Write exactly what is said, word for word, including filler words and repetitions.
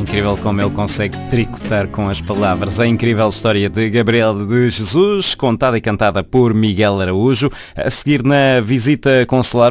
incrível como ele consegue tricotar com as palavras. A incrível história de Gabriel de Jesus, contada e cantada por Miguel Araújo. A seguir, na visita consular,